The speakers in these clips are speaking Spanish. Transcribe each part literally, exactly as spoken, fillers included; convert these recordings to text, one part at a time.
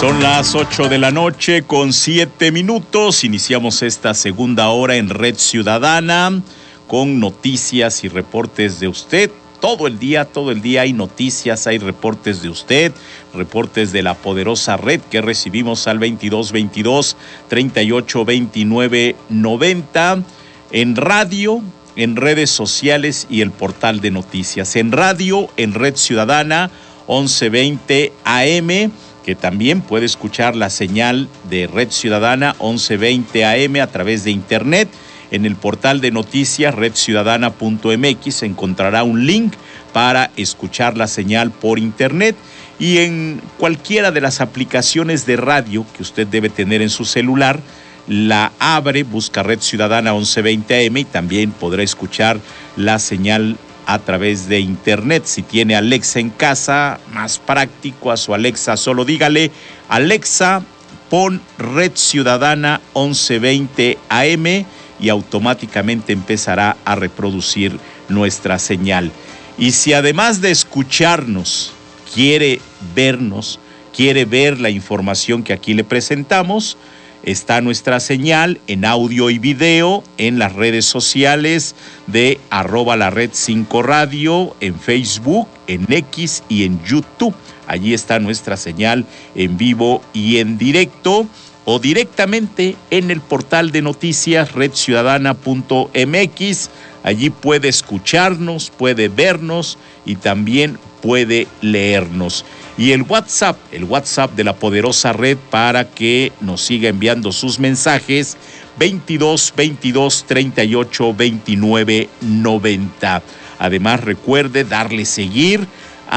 Son las ocho de la noche con siete minutos. Iniciamos esta segunda hora en Red Ciudadana con noticias y reportes de usted. Todo el día, todo el día hay noticias, hay reportes de usted, reportes de la poderosa red que recibimos al veintidós veintidós, treinta y ocho veintinueve noventa, en radio, en redes sociales y el portal de noticias. En radio, en Red Ciudadana, once veinte A M, que también puede escuchar la señal de Red Ciudadana once veinte A M a través de internet. En el portal de noticias red ciudadana punto m x encontrará un link para escuchar la señal por internet, y en cualquiera de las aplicaciones de radio que usted debe tener en su celular, la abre, busca Red Ciudadana once veinte A M y también podrá escuchar la señal a través de internet. Si tiene Alexa en casa, más práctico, a su Alexa solo dígale: Alexa, pon Red Ciudadana once veinte A M, y automáticamente empezará a reproducir nuestra señal. Y si además de escucharnos quiere vernos, quiere ver la información que aquí le presentamos, está nuestra señal en audio y video en las redes sociales de arroba la red cinco radio, en Facebook, en X y en YouTube. Allí está nuestra señal en vivo y en directo, o directamente en el portal de noticias red ciudadana punto m x. Allí puede escucharnos, puede vernos y también puede leernos. Y el WhatsApp, el WhatsApp de la poderosa red para que nos siga enviando sus mensajes, veintidós veintidós, treinta y ocho veintinueve noventa. Además, recuerde darle seguir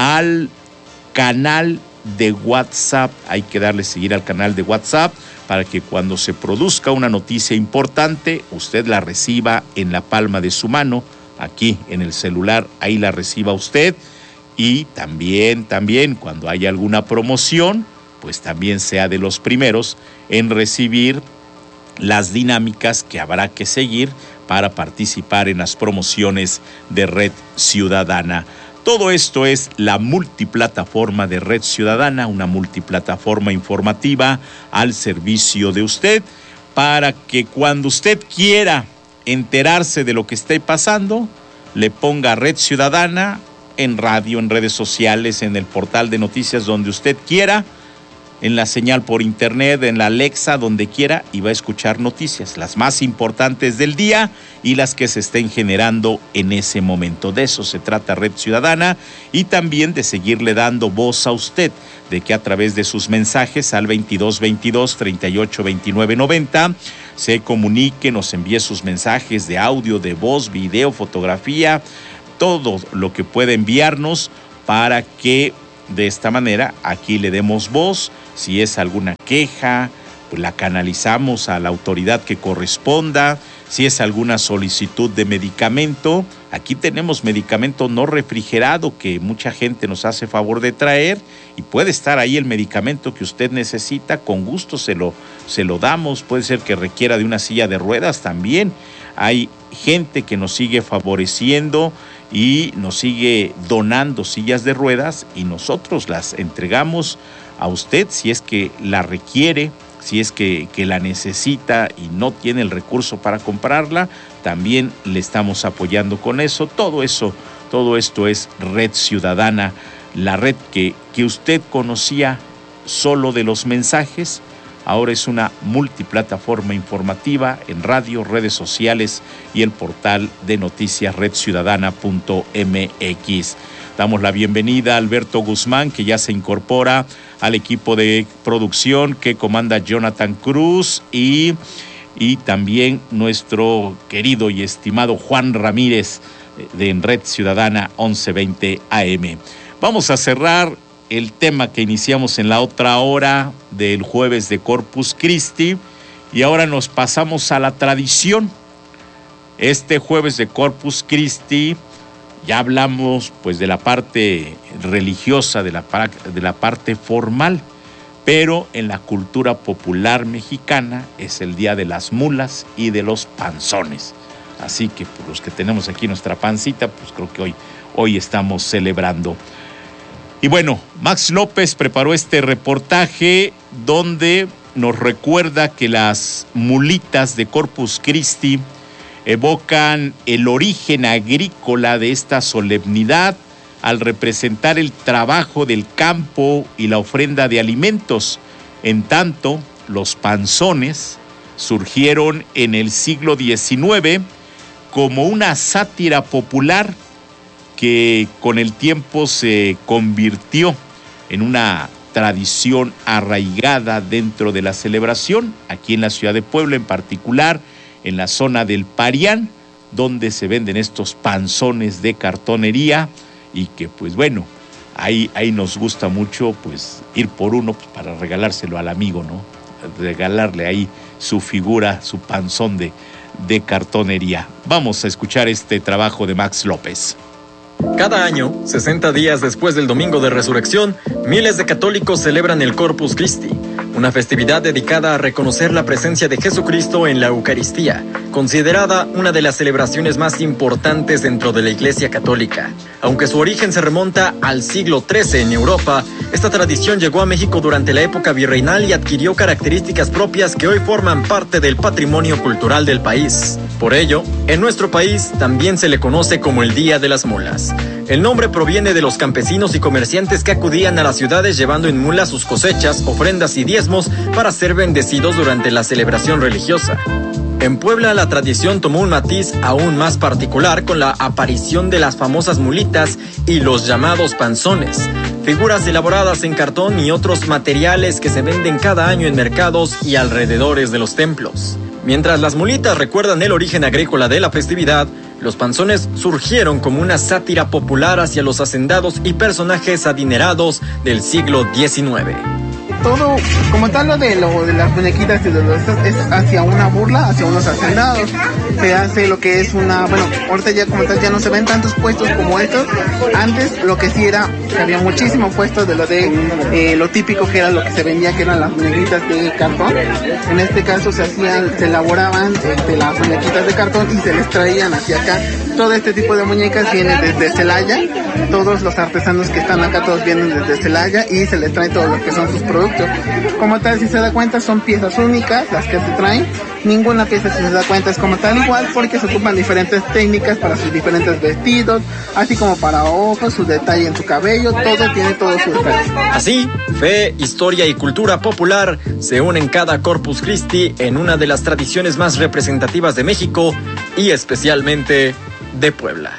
al canal de WhatsApp. Hay que darle seguir al canal de WhatsApp para que cuando se produzca una noticia importante, usted la reciba en la palma de su mano, aquí en el celular, ahí la reciba usted. Y también, también, cuando haya alguna promoción, pues también sea de los primeros en recibir las dinámicas que habrá que seguir para participar en las promociones de Red Ciudadana. Todo esto es la multiplataforma de Red Ciudadana, una multiplataforma informativa al servicio de usted, para que cuando usted quiera enterarse de lo que esté pasando, le ponga Red Ciudadana en radio, en redes sociales, en el portal de noticias, donde usted quiera, en la señal por internet, en la Alexa, donde quiera, y va a escuchar noticias, las más importantes del día y las que se estén generando en ese momento. De eso se trata Red Ciudadana, y también de seguirle dando voz a usted, de que a través de sus mensajes al veintidós veintidós, treinta y ocho veintinueve noventa se comunique, nos envíe sus mensajes de audio, de voz, video, fotografía, todo lo que pueda enviarnos, para que de esta manera aquí le demos voz. Si es alguna queja, pues la canalizamos a la autoridad que corresponda. Si es alguna solicitud de medicamento, aquí tenemos medicamento no refrigerado que mucha gente nos hace favor de traer, y puede estar ahí el medicamento que usted necesita, con gusto se lo, se lo damos. Puede ser que requiera de una silla de ruedas también. Hay gente que nos sigue favoreciendo y nos sigue donando sillas de ruedas, y nosotros las entregamos a usted si es que la requiere, si es que, que la necesita y no tiene el recurso para comprarla. También le estamos apoyando con eso. Todo eso, todo esto es Red Ciudadana, la red que, que usted conocía solo de los mensajes. Ahora es una multiplataforma informativa en radio, redes sociales y el portal de noticias red ciudadana punto m x. Damos la bienvenida a Alberto Guzmán, que ya se incorpora al equipo de producción que comanda Jonathan Cruz, y, y también nuestro querido y estimado Juan Ramírez de en Red Ciudadana once veinte A M. Vamos a cerrar el tema que iniciamos en la otra hora del jueves de Corpus Christi, y ahora nos pasamos a la tradición. Este jueves de Corpus Christi ya hablamos pues de la parte religiosa, de la, de la parte formal, pero en la cultura popular mexicana es el día de las mulas y de los panzones. Así que por los que tenemos aquí nuestra pancita, pues creo que hoy, hoy estamos celebrando. Y bueno, Max López preparó este reportaje donde nos recuerda que las mulitas de Corpus Christi evocan el origen agrícola de esta solemnidad al representar el trabajo del campo y la ofrenda de alimentos. En tanto, los panzones surgieron en el siglo diecinueve como una sátira popular que con el tiempo se convirtió en una tradición arraigada dentro de la celebración, aquí en la ciudad de Puebla, en particular en la zona del Parián, donde se venden estos panzones de cartonería y que pues bueno, ahí, ahí nos gusta mucho pues ir por uno pues, para regalárselo al amigo, ¿no? Regalarle ahí su figura, su panzón de, de cartonería. Vamos a escuchar este trabajo de Max López. Cada año, sesenta días después del Domingo de Resurrección, miles de católicos celebran el Corpus Christi, una festividad dedicada a reconocer la presencia de Jesucristo en la Eucaristía, considerada una de las celebraciones más importantes dentro de la Iglesia Católica. Aunque su origen se remonta al siglo trece en Europa, esta tradición llegó a México durante la época virreinal y adquirió características propias que hoy forman parte del patrimonio cultural del país. Por ello, en nuestro país también se le conoce como el Día de las Mulas. El nombre proviene de los campesinos y comerciantes que acudían a las ciudades llevando en mulas sus cosechas, ofrendas y diezmos para ser bendecidos durante la celebración religiosa. En Puebla la tradición tomó un matiz aún más particular con la aparición de las famosas mulitas y los llamados panzones, figuras elaboradas en cartón y otros materiales que se venden cada año en mercados y alrededores de los templos. Mientras las mulitas recuerdan el origen agrícola de la festividad, los panzones surgieron como una sátira popular hacia los hacendados y personajes adinerados del siglo diecinueve. Todo, como tal, lo de, lo de las muñequitas y de los, es hacia una burla, hacia unos hacendados. Se hace lo que es una, bueno, ahorita ya como tal ya no se ven tantos puestos como estos. Antes lo que sí era, que había muchísimos puestos de lo de eh, lo típico que era lo que se vendía, que eran las muñequitas de cartón. En este caso se hacían, se elaboraban este, las muñequitas de cartón y se les traían hacia acá. Todo este tipo de muñecas vienen desde Celaya. Todos los artesanos que están acá, todos vienen desde Celaya y se les trae todo lo que son sus productos. Como tal, si se da cuenta, son piezas únicas las que se traen. Ninguna pieza, si se da cuenta, es como tal igual, porque se ocupan diferentes técnicas para sus diferentes vestidos, así como para ojos, su detalle en su cabello, todo tiene todo su detalle. Así, fe, historia y cultura popular se unen cada Corpus Christi en una de las tradiciones más representativas de México y especialmente de Puebla.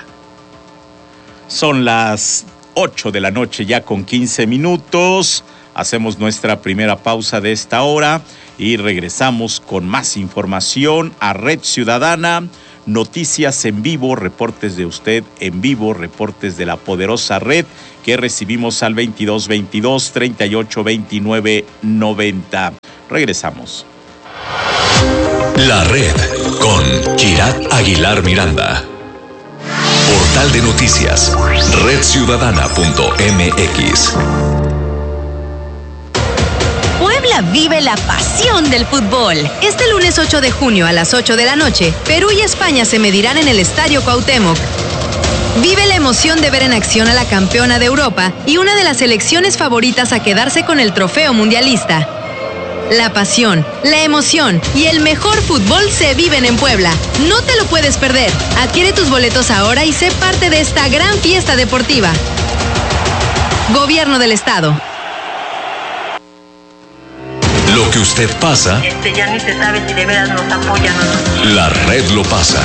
Son las ocho de la noche ya con quince minutos. Hacemos nuestra primera pausa de esta hora y regresamos con más información a Red Ciudadana, noticias en vivo, reportes de usted en vivo, reportes de la poderosa red que recibimos al veintidós veintidós treinta y ocho veintinueve noventa. Regresamos. La red con Kirat Aguilar Miranda. Portal de noticias, red ciudadana punto m x. Puebla vive la pasión del fútbol. Este lunes ocho de junio a las ocho de la noche, Perú y España se medirán en el Estadio Cuauhtémoc. Vive la emoción de ver en acción a la campeona de Europa y una de las selecciones favoritas a quedarse con el trofeo mundialista. La pasión, la emoción y el mejor fútbol se viven en Puebla. No te lo puedes perder. Adquiere tus boletos ahora y sé parte de esta gran fiesta deportiva. Gobierno del Estado. Lo que usted pasa, Este ya ni se sabe si de veras nos apoyan o no. la red lo pasa.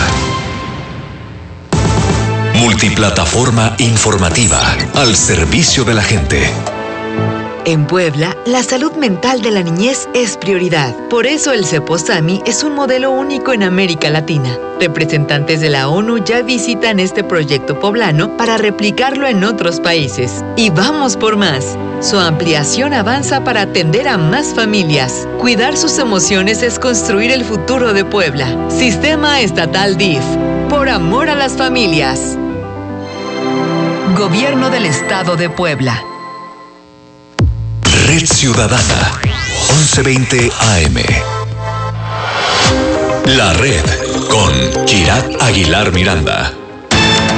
Multiplataforma informativa al servicio de la gente. En Puebla, la salud mental de la niñez es prioridad. Por eso el Ceposami es un modelo único en América Latina. Representantes de la ONU ya visitan este proyecto poblano para replicarlo en otros países. Y vamos por más. Su ampliación avanza para atender a más familias. Cuidar sus emociones es construir el futuro de Puebla. Sistema Estatal D I F. Por amor a las familias. Gobierno del Estado de Puebla. Red Ciudadana, once veinte A M. La red con Kirat Aguilar Miranda.